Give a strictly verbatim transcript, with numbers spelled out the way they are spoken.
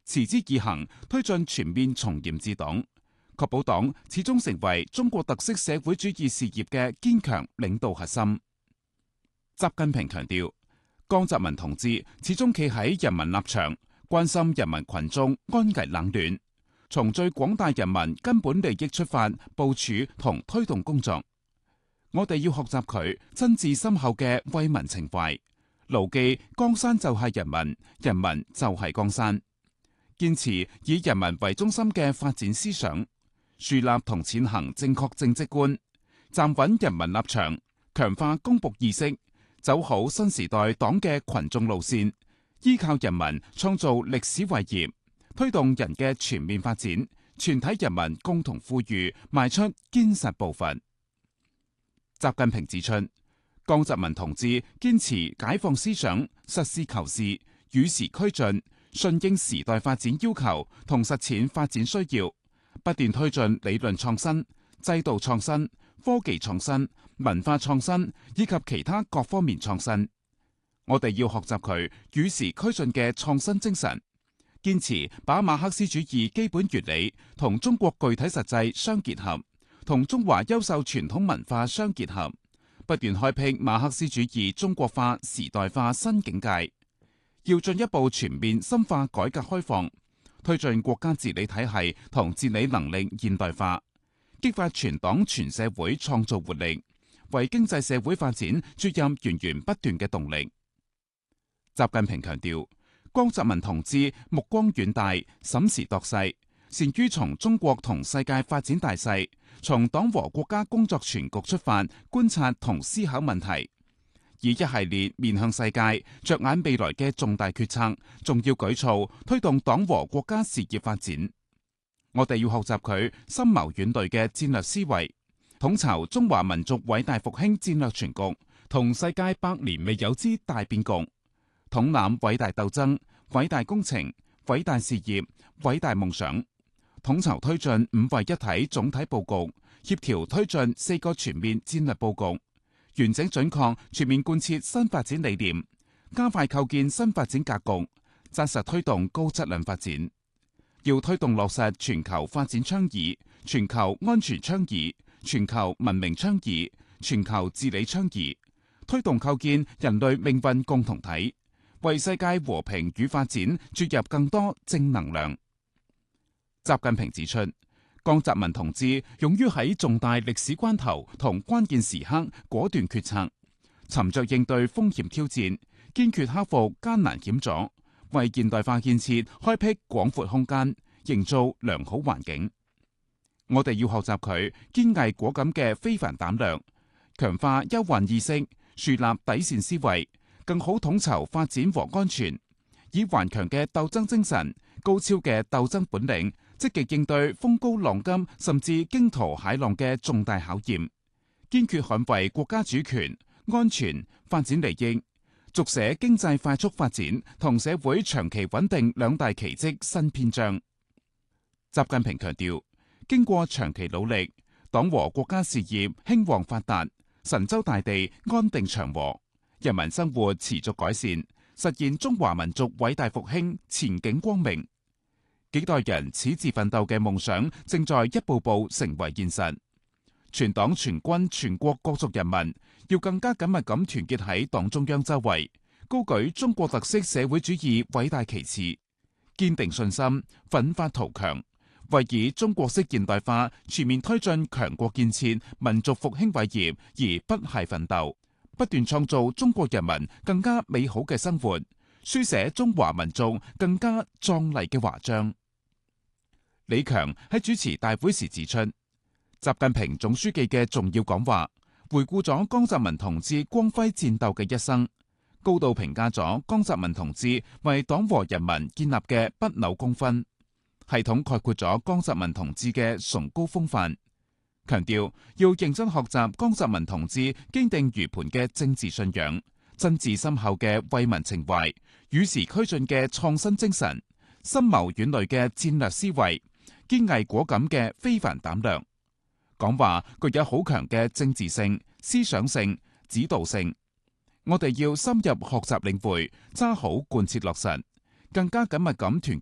持之以恆推進全面從嚴治黨，確保黨始終成為中國特色社會主義事業嘅堅強領導核心。習近平強調，江澤民同志始終企喺人民立場，關心人民群眾安危冷暖，從最廣大人民根本利益出發部署同推動工作。我哋要學習佢真摯深厚嘅為民情懷，牢記江山就係人民，人民就係江山，堅持以人民為中心嘅發展思想，樹立同踐行正確政績觀，站穩人民立場，強化公僕意識，走好新時代黨嘅群眾路線，依靠人民創造歷史偉業，推動人嘅全面發展，全體人民共同富裕邁出堅實步伐。習近平指出，江澤民同志堅持解放思想，實事求是，與時俱進，順應時代發展要求同實踐發展需要，不斷推進理論創新、制度創新、科技創新、文化創新以及其他各方面創新。我哋要學習佢與時俱進嘅創新精神，堅持把馬克思主義基本原理同中國具體實際相結合，同中華優秀傳統文化相結合，不斷開闢馬克思主義中國化時代化新境界。要進一步全面深化改革開放，推進國家治理體系同治理能力現代化，激發全黨全社會創造活力，為經濟社會發展注入源源不斷嘅動力。習近平強調，江澤民同志目光遠大，審時度勢，善於從中國同世界發展大勢，從黨和國家工作全局出發觀察同思考問題，以一系列面向世界、着眼未來嘅重大決策、重要舉措，推動黨和國家事業發展。我哋要學習佢深謀遠慮嘅戰略思維，統籌中華民族偉大復興戰略全局同世界百年未有之大變局，統攬偉大鬥爭、偉大工程、偉大事業、偉大夢想，統籌推進五位一體總體佈局，協調推進四個全面戰略佈局，完整準確全面貫徹新發展理念，加快構建新發展格局，紮實推動高質量發展。要推動落實全球發展倡議、全球安全倡議、全球文明倡議、全球治理倡議，推動構建人類命運共同體，為世界和平與發展注入更多正能量。習近平指出，江澤民同志勇於喺重大歷史關頭同關鍵時刻果斷決策，沉着應對風險挑戰，堅決克服艱難險阻，為現代化建設開闢廣闊空間，營造良好環境。我哋要學習佢堅毅果敢嘅非凡膽量，強化憂患意識，樹立底線思維，更好統籌發展和安全，以頑強嘅鬥爭精神、高超嘅鬥爭本領，積極應對風高浪急甚至驚濤駭浪嘅重大考驗，堅決捍衛國家主權、安全、發展利益，續寫經濟快速發展同社會長期穩定兩大奇蹟新篇章。習近平強調，經過長期努力，黨和國家事業興旺發達，神州大地安定祥和，人民生活持續改善，實現中華民族偉大復興前景光明。幾代人矢志奮鬥嘅夢想正在一步步成為現實。全黨全軍全國各族人民要更加緊密咁團結喺黨中央周圍，高舉中國特色社會主義偉大旗幟，堅定信心，奮發圖強，為以中國式現代化全面推進強國建設、民族復興偉業而不懈奮鬥，不斷創造中國人民更加美好嘅生活，書寫中華民族更加壯麗嘅華章。李強喺主持大會時指出，習近平總書記嘅重要講話，回顧咗江澤民同志光輝戰鬥嘅一生，高度評價咗江澤民同志為黨和人民建立嘅不朽功勳，系統概括咗江澤民同志嘅崇高風範，強調要認真學習江澤民同志堅定如磐嘅政治信仰、真摯深厚嘅為民情懷、與時俱進嘅創新精神、深謀遠慮嘅戰略思維、堅毅果敢嘅非凡膽量。講話具有好強嘅政治性、思想性、指導性。我哋要深入學習領會，揸好貫徹落實，更加緊密咁團